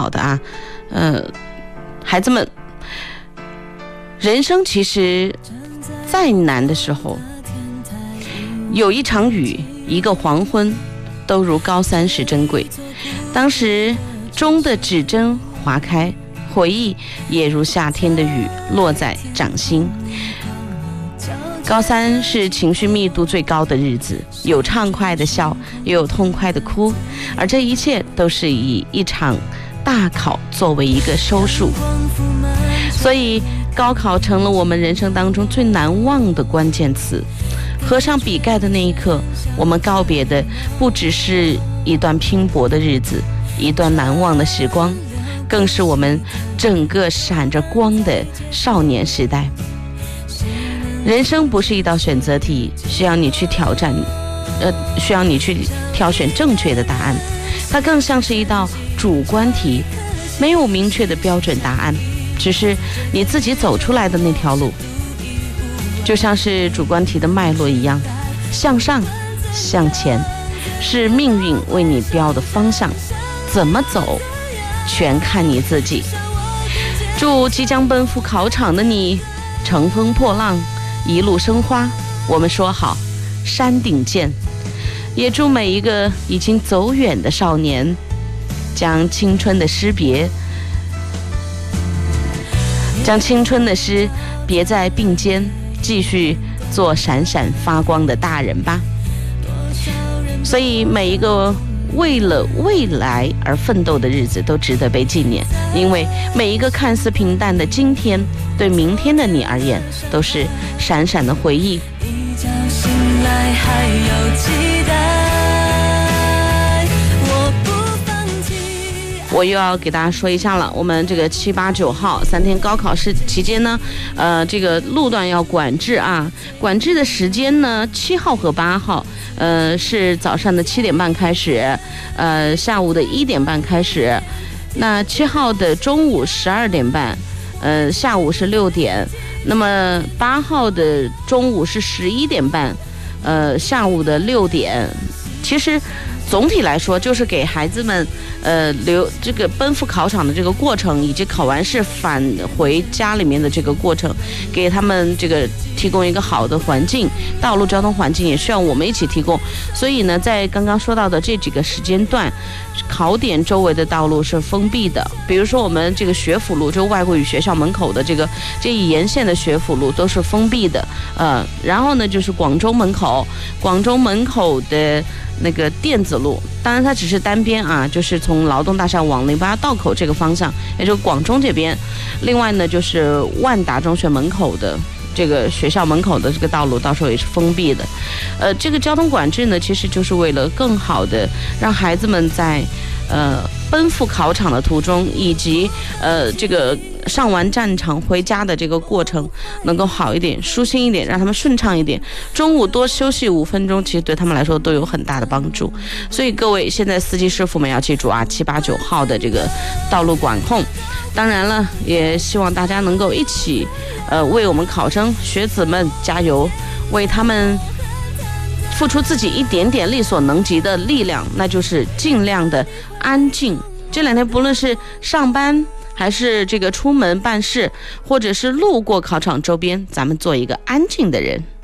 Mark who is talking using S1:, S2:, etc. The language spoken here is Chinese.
S1: 晓得啊，孩子们，人生其实再难的时候，有一场雨，一个黄昏，都如高三时珍贵。当时钟的指针划开，回忆也如夏天的雨落在掌心。高三是情绪密度最高的日子，有畅快的笑，也有痛快的哭，而这一切都是以一场大考作为一个收束。所以高考成了我们人生当中最难忘的关键词。合上笔盖的那一刻，我们告别的不只是一段拼搏的日子，一段难忘的时光，更是我们整个闪着光的少年时代。人生不是一道选择题，需要你去挑选正确的答案。它更像是一道主观题，没有明确的标准答案，只是你自己走出来的那条路。就像是主观题的脉络一样，向上向前是命运为你标的方向，怎么走全看你自己。祝即将奔赴考场的你乘风破浪，一路生花。我们说好山顶见。也祝每一个已经走远的少年，将青春的诗别在鬓间，继续做闪闪发光的大人吧。所以每一个为了未来而奋斗的日子都值得被纪念，因为每一个看似平淡的今天，对明天的你而言都是闪闪的回忆。
S2: 一觉醒来还有期待，我不放弃。
S1: 我又要给大家说一下了，我们这个7、8、9号3天高考试期间呢，这个路段要管制啊，管制的时间呢，7号和8号，是早上的7点半开始，下午的1点半开始。那7号的中午12点半，下午是6点。那么8号的中午是11点半，下午的6点。其实总体来说，就是给孩子们这个奔赴考场的这个过程，以及考完试返回家里面的这个过程，给他们这个提供一个好的环境，道路交通环境也需要我们一起提供。所以呢，在刚刚说到的这几个时间段，考点周围的道路是封闭的。比如说我们这个学府路，就外国语学校门口的这一沿线的学府路都是封闭的。然后呢，就是广州门口的那个电子路，当然它只是单边啊，就是从劳动大厦往08道口这个方向，也就是广中这边。另外呢，就是万达中学门口的这个学校门口的这个道路，到时候也是封闭的。这个交通管制呢，其实就是为了更好的让孩子们在奔赴考场的途中，以及这个上完战场回家的这个过程能够好一点，舒心一点，让他们顺畅一点。中午多休息5分钟，其实对他们来说都有很大的帮助。所以各位现在司机师傅们要记住啊，7、8、9号的这个道路管控。当然了，也希望大家能够一起为我们考生学子们加油，为他们付出自己一点点力所能及的力量，那就是尽量的安静。这2天不论是上班还是这个出门办事，或者是路过考场周边，咱们做一个安静的人。